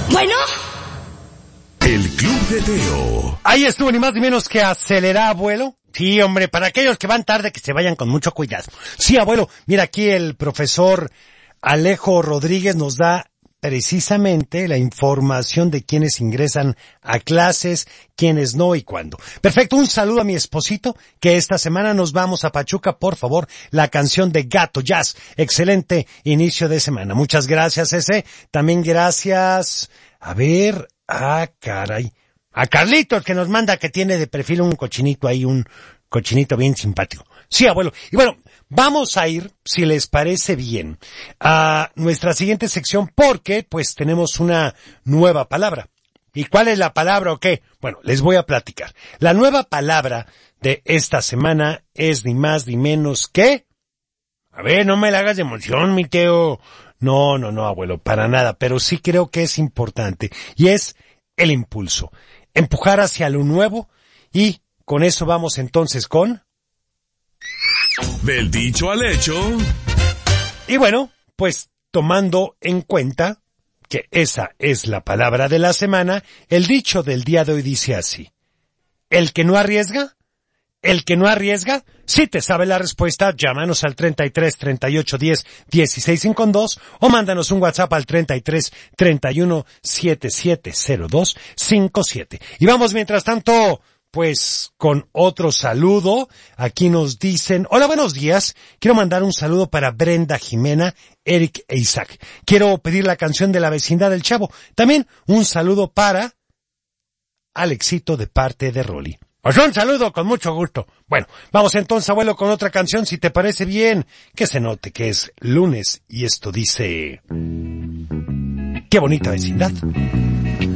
Bueno. El Club de Teo. Ahí estuvo ni más ni menos que Acelera, abuelo. Sí, hombre, para aquellos que van tarde, que se vayan con mucho cuidado. Sí, abuelo, mira, aquí el profesor Alejo Rodríguez nos da precisamente la información de quienes ingresan a clases, quienes no y cuándo. Perfecto, un saludo a mi esposito, que esta semana nos vamos a Pachuca, por favor, la canción de Gato Jazz. Excelente inicio de semana. Muchas gracias, ese. También gracias, a ver, caray, a Carlitos, que nos manda, que tiene de perfil un cochinito ahí, un cochinito bien simpático. Sí, abuelo. Y bueno, vamos a ir, si les parece bien, a nuestra siguiente sección porque, pues, tenemos una nueva palabra. ¿Y cuál es la palabra o qué? Bueno, les voy a platicar. La nueva palabra de esta semana es ni más ni menos que... A ver, no me la hagas de emoción, mi Teo. No, abuelo, para nada, pero sí creo que es importante. Y es el impulso. Empujar hacia lo nuevo y con eso vamos entonces con... Del dicho al hecho. Y bueno, pues tomando en cuenta que esa es la palabra de la semana, el dicho del día de hoy dice así. El que no arriesga, si te sabe la respuesta, llámanos al 33 38 10 16 52 o mándanos un WhatsApp al 33 31 77 02 57. Y vamos mientras tanto, pues con otro saludo. Aquí nos dicen, hola, buenos días, quiero mandar un saludo para Brenda, Jimena, Eric e Isaac. Quiero pedir la canción de La Vecindad del Chavo. También un saludo para Alexito de parte de Rolly. Pues un saludo con mucho gusto. Bueno, vamos entonces, abuelo, con otra canción, si te parece bien, que se note que es lunes y esto dice... ¡Qué bonita vecindad!